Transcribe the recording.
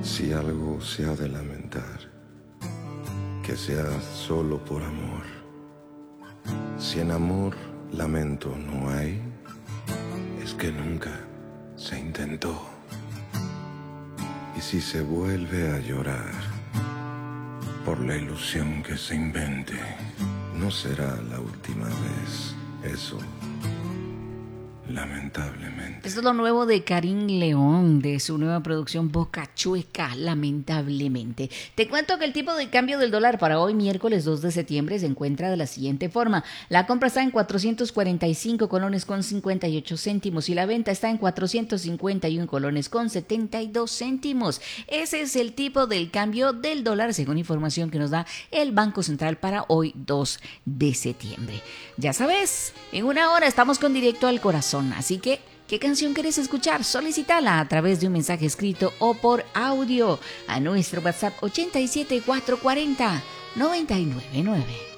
Si algo se ha de lamentar, que sea solo por amor. Si en amor lamento no hay, es que nunca se intentó. Y si se vuelve a llorar por la ilusión que se invente, no será la última vez, eso, lamentablemente. Esto es lo nuevo de Karim León, de su nueva producción Boca Chueca, lamentablemente. Te cuento que el tipo de cambio del dólar para hoy, miércoles 2 de septiembre, se encuentra de la siguiente forma. La compra está en 445 colones con 58 céntimos y la venta está en 451 colones con 72 céntimos. Ese es el tipo del cambio del dólar, según información que nos da el Banco Central para hoy, 2 de septiembre. Ya sabes, en una hora estamos con Directo al Corazón, así que ¿qué canción quieres escuchar? Solicítala a través de un mensaje escrito o por audio a nuestro WhatsApp 87440 999.